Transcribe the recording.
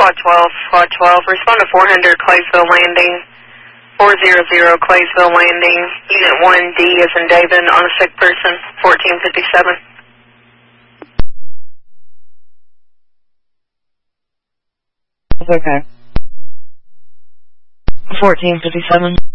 Squad 12, respond to 400 Claysville Landing, 400 Claysville Landing, Unit 1D as in David, on a sick person, 1457. Okay. 1457.